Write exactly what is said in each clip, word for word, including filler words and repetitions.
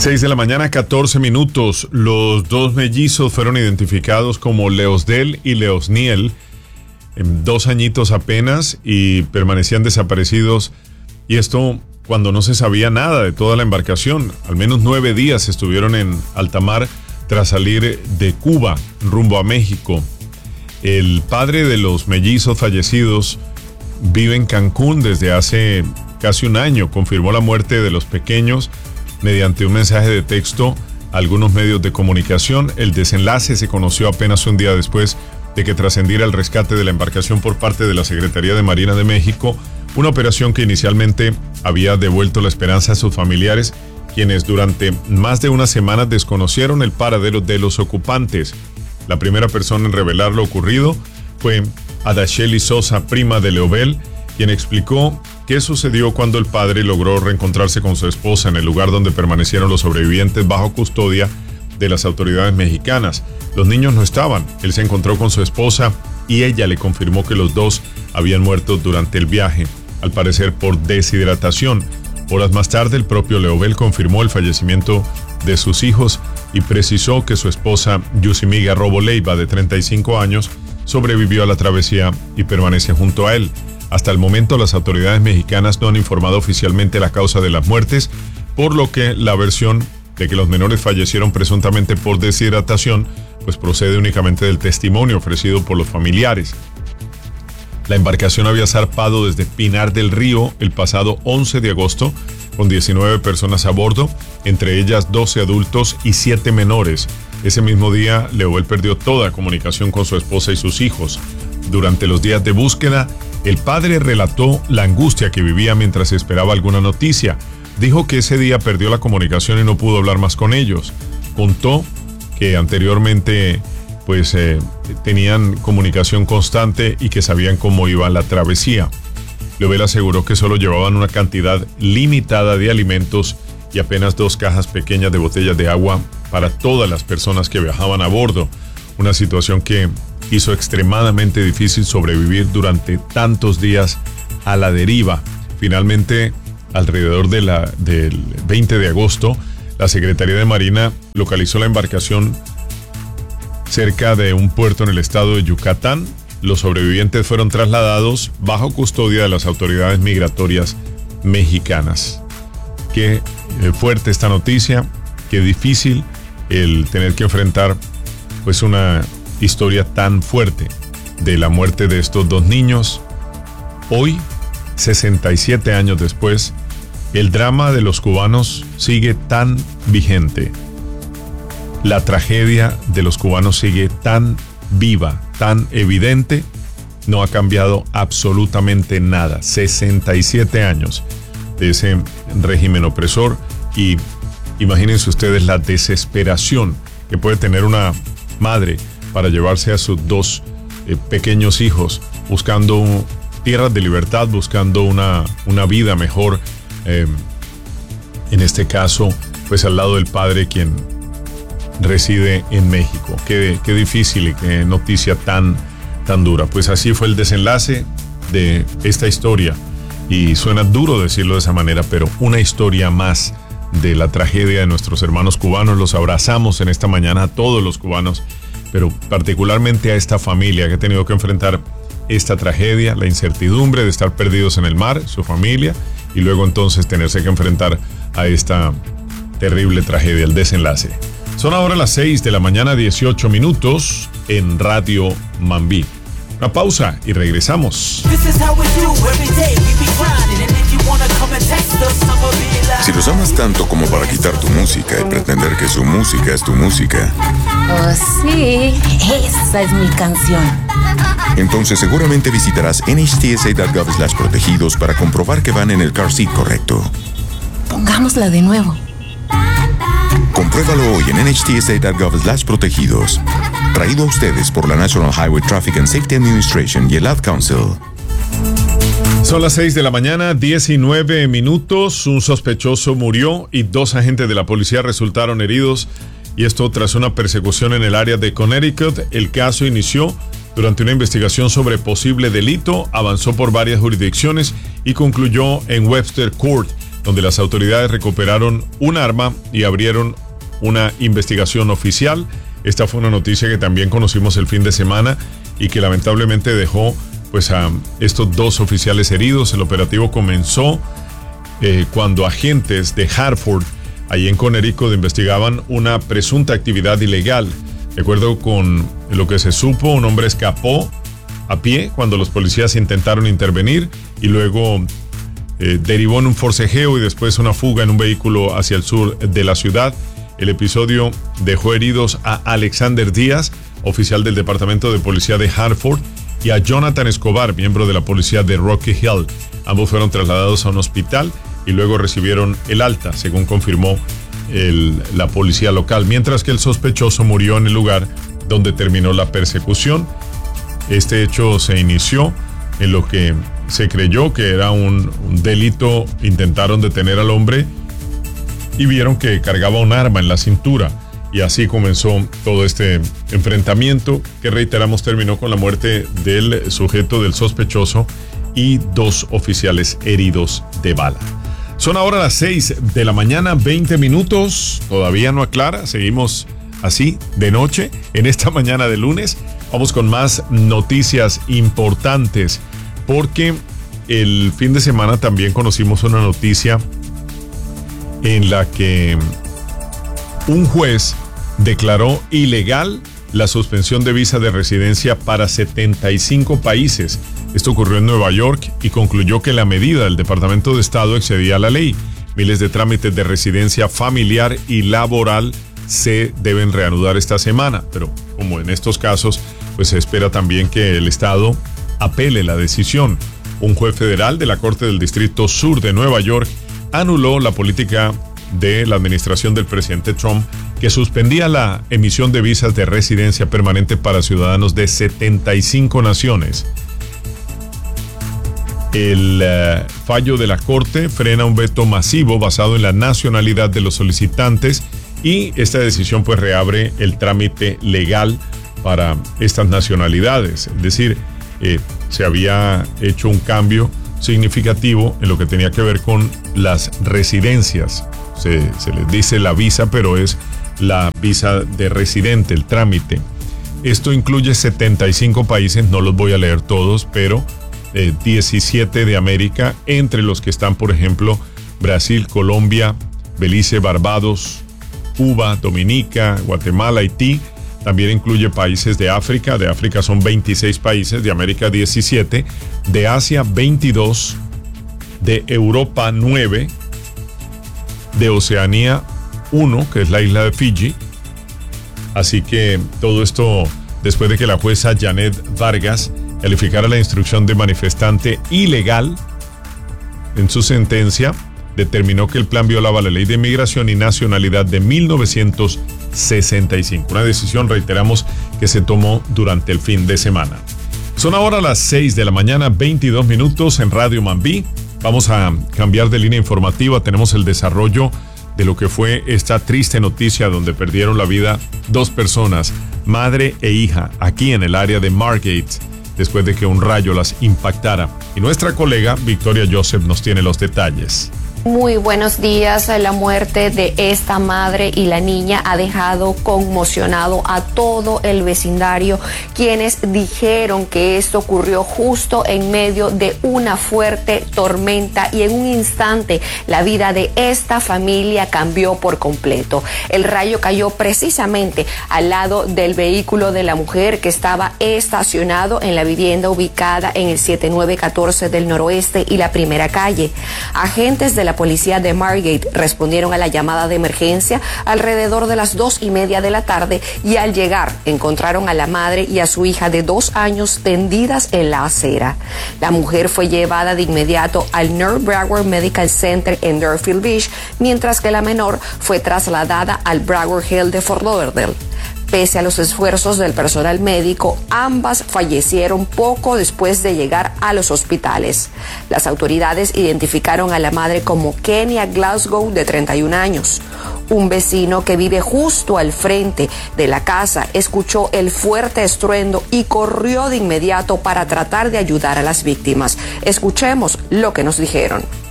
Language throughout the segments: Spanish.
seis de la mañana, catorce minutos. Los dos mellizos fueron identificados como Leosdel y Leosniel, dos añitos apenas, y permanecían desaparecidos. Y esto cuando no se sabía nada de toda la embarcación. Al menos nueve días estuvieron en alta mar tras salir de Cuba rumbo a México. El padre de los mellizos fallecidos vive en Cancún desde hace casi un año. Confirmó la muerte de los pequeños mediante un mensaje de texto a algunos medios de comunicación. El desenlace se conoció apenas un día después de que trascendiera el rescate de la embarcación por parte de la Secretaría de Marina de México, una operación que inicialmente había devuelto la esperanza a sus familiares, quienes durante más de una semana desconocieron el paradero de los ocupantes. La primera persona en revelar lo ocurrido fue Adacheli Sosa, prima de Leobel, quien explicó qué sucedió cuando el padre logró reencontrarse con su esposa en el lugar donde permanecieron los sobrevivientes bajo custodia de las autoridades mexicanas. Los niños no estaban. Él se encontró con su esposa y ella le confirmó que los dos habían muerto durante el viaje, al parecer por deshidratación. Horas más tarde, el propio Leobel confirmó el fallecimiento de sus hijos y precisó que su esposa, Yusimiga Robo Leiva, de treinta y cinco años, sobrevivió a la travesía y permanece junto a él. Hasta el momento, las autoridades mexicanas no han informado oficialmente la causa de las muertes, por lo que la versión de que los menores fallecieron presuntamente por deshidratación, pues procede únicamente del testimonio ofrecido por los familiares. La embarcación había zarpado desde Pinar del Río el pasado once de agosto, con diecinueve personas a bordo, entre ellas doce adultos y siete menores. Ese mismo día, Leobel perdió toda comunicación con su esposa y sus hijos. Durante los días de búsqueda, el padre relató la angustia que vivía mientras esperaba alguna noticia. Dijo que ese día perdió la comunicación y no pudo hablar más con ellos. Contó que anteriormente pues eh, tenían comunicación constante y que sabían cómo iba la travesía. Leobel aseguró que solo llevaban una cantidad limitada de alimentos y apenas dos cajas pequeñas de botellas de agua para todas las personas que viajaban a bordo. Una situación que hizo extremadamente difícil sobrevivir durante tantos días a la deriva. Finalmente, alrededor de la, del veinte de agosto, la Secretaría de Marina localizó la embarcación cerca de un puerto en el estado de Yucatán. Los sobrevivientes fueron trasladados bajo custodia de las autoridades migratorias mexicanas. Qué fuerte esta noticia, qué difícil el tener que enfrentar pues una historia tan fuerte de la muerte de estos dos niños. Hoy, sesenta y siete años después, el drama de los cubanos sigue tan vigente. La tragedia de los cubanos sigue tan viva, tan evidente. No ha cambiado absolutamente nada. sesenta y siete años de ese régimen opresor, y imagínense ustedes la desesperación que puede tener una madre para llevarse a sus dos eh, pequeños hijos, buscando tierras de libertad, buscando una, una vida mejor. Eh, en este caso, pues al lado del padre, quien reside en México. Qué, qué difícil y qué noticia tan, tan dura. Pues así fue el desenlace de esta historia. Y suena duro decirlo de esa manera, pero una historia más de la tragedia de nuestros hermanos cubanos. Los abrazamos en esta mañana a todos los cubanos, pero particularmente a esta familia que ha tenido que enfrentar esta tragedia, la incertidumbre de estar perdidos en el mar, su familia, y luego entonces tenerse que enfrentar a esta terrible tragedia, el desenlace. Son ahora las seis de la mañana, dieciocho minutos en Radio Mambí. Una pausa y regresamos. Si los amas tanto como para quitar tu música y pretender que su música es tu música. Oh, sí, esa es mi canción. Entonces seguramente visitarás N H T S A punto gov slash protegidos para comprobar que van en el car seat correcto. Pongámosla de nuevo. Compruébalo hoy en N H T S A punto gov slash protegidos. Traído a ustedes por la National Highway Traffic and Safety Administration y el Ad Council. Son las seis de la mañana, diecinueve minutos. Un sospechoso murió y dos agentes de la policía resultaron heridos. Y esto tras una persecución en el área de Connecticut. El caso inició durante una investigación sobre posible delito, avanzó por varias jurisdicciones y concluyó en Webster Court. donde las autoridades recuperaron un arma y abrieron una investigación oficial. Esta fue una noticia que también conocimos el fin de semana y que lamentablemente dejó pues a estos dos oficiales heridos. El operativo comenzó eh, cuando agentes de Hartford, allí en Connecticut, investigaban una presunta actividad ilegal. De acuerdo con lo que se supo, un hombre escapó a pie cuando los policías intentaron intervenir y luego eh, derivó en un forcejeo y después una fuga en un vehículo hacia el sur de la ciudad. El episodio dejó heridos a Alexander Díaz, oficial del Departamento de Policía de Hartford, y a Jonathan Escobar, miembro de la policía de Rocky Hill. Ambos fueron trasladados a un hospital y luego recibieron el alta, según confirmó el, la policía local, mientras que el sospechoso murió en el lugar donde terminó la persecución. Este hecho se inició en lo que se creyó que era un, un delito. Intentaron detener al hombre y vieron que cargaba un arma en la cintura, y así comenzó todo este enfrentamiento que, reiteramos, terminó con la muerte del sujeto, del sospechoso, y dos oficiales heridos de bala. Son ahora las seis de la mañana, veinte minutos, todavía no aclara, seguimos así de noche en esta mañana de lunes. Vamos con más noticias importantes, porque el fin de semana también conocimos una noticia en la que un juez declaró ilegal la suspensión de visa de residencia para setenta y cinco países. Esto ocurrió en Nueva York y concluyó que la medida del Departamento de Estado excedía la ley. Miles de trámites de residencia familiar y laboral se deben reanudar esta semana, pero como en estos casos, pues se espera también que el Estado apele la decisión. Un juez federal de la Corte del Distrito Sur de Nueva York anuló la política de la administración del presidente Trump, que suspendía la emisión de visas de residencia permanente para ciudadanos de setenta y cinco naciones. El uh, fallo de la Corte frena un veto masivo basado en la nacionalidad de los solicitantes, y esta decisión pues reabre el trámite legal para estas nacionalidades. Es decir, eh, se había hecho un cambio significativo en lo que tenía que ver con las residencias. Se, se les dice la visa, pero es la visa de residente, el trámite. Esto incluye setenta y cinco países, no los voy a leer todos, pero eh, diecisiete de América, entre los que están, por ejemplo, Brasil, Colombia, Belice, Barbados, Cuba, Dominica, Guatemala, Haití. También incluye países de África. De África son veintiséis países, de América diecisiete, de Asia veintidós, de Europa nueve, de Oceanía uno, que es la isla de Fiji. Así que todo esto después de que la jueza Janet Vargas calificara la instrucción de manifestante ilegal. En su sentencia determinó que el plan violaba la ley de inmigración y nacionalidad de mil novecientos sesenta y cinco. Una decisión, reiteramos, que se tomó durante el fin de semana. Son ahora las seis de la mañana, veintidós minutos en Radio Mambí. Vamos a cambiar de línea informativa. Tenemos el desarrollo de lo que fue esta triste noticia donde perdieron la vida dos personas, madre e hija, aquí en el área de Margate, después de que un rayo las impactara. Y nuestra colega Victoria Joseph nos tiene los detalles. Muy buenos días. La muerte de esta madre y la niña ha dejado conmocionado a todo el vecindario, quienes dijeron que esto ocurrió justo en medio de una fuerte tormenta y en un instante la vida de esta familia cambió por completo. El rayo cayó precisamente al lado del vehículo de la mujer que estaba estacionado en la vivienda ubicada en el siete nueve catorce del noroeste y la primera calle. Agentes de la policía de Margate respondieron a la llamada de emergencia alrededor de las dos y media de la tarde, y al llegar encontraron a la madre y a su hija de dos años tendidas en la acera. La mujer fue llevada de inmediato al North Broward Medical Center en Deerfield Beach, mientras que la menor fue trasladada al Broward Hill de Fort Lauderdale. Pese a los esfuerzos del personal médico, ambas fallecieron poco después de llegar a los hospitales. Las autoridades identificaron a la madre como Kenia Glasgow, de treinta y un años. Un vecino que vive justo al frente de la casa escuchó el fuerte estruendo y corrió de inmediato para tratar de ayudar a las víctimas. Escuchemos lo que nos dijeron.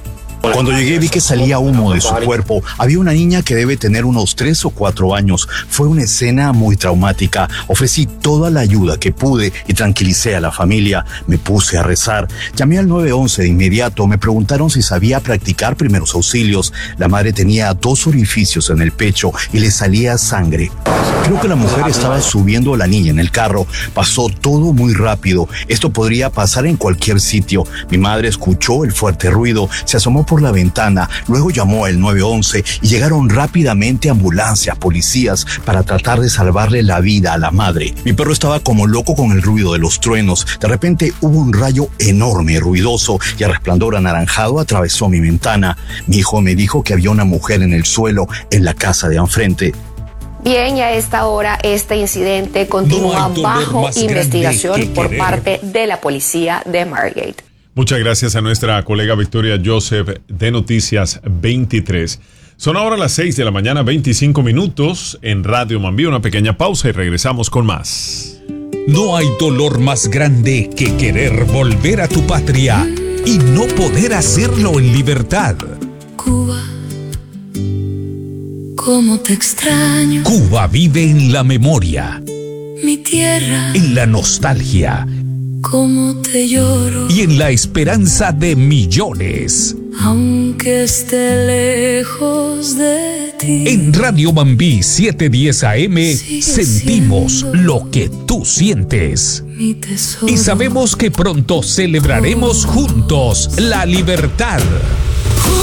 Cuando llegué vi que salía humo de su cuerpo. Había una niña que debe tener unos tres o cuatro años. Fue una escena muy traumática. Ofrecí toda la ayuda que pude y tranquilicé a la familia. Me puse a rezar. Llamé al nueve once de inmediato. Me preguntaron si sabía practicar primeros auxilios. La madre tenía dos orificios en el pecho y le salía sangre. Creo que la mujer estaba subiendo a la niña en el carro. Pasó todo muy rápido. Esto podría pasar en cualquier sitio. Mi madre escuchó el fuerte ruido, se asomó por la ventana, luego llamó al nueve once y llegaron rápidamente ambulancias, policías, para tratar de salvarle la vida a la madre. Mi perro estaba como loco con el ruido de los truenos. De repente hubo un rayo enorme y ruidoso y el resplandor anaranjado atravesó mi ventana. Mi hijo me dijo que había una mujer en el suelo en la casa de enfrente. Bien, y a esta hora este incidente continúa no bajo investigación por querer. parte de la policía de Margate. Muchas gracias a nuestra colega Victoria Joseph de Noticias veintitrés. Son ahora las seis de la mañana, veinticinco minutos en Radio Mambí. Una pequeña pausa y regresamos con más. No hay dolor más grande que querer volver a tu patria y no poder hacerlo en libertad. Cuba, cómo te extraño. Cuba vive en la memoria, Mi tierra, en la nostalgia cómo te lloro. y en la esperanza de millones. Aunque esté lejos de ti. En Radio Mambí setecientos diez A M Sigue sentimos siendo lo que tú sientes. Mi tesoro. Y sabemos que pronto celebraremos juntos la libertad.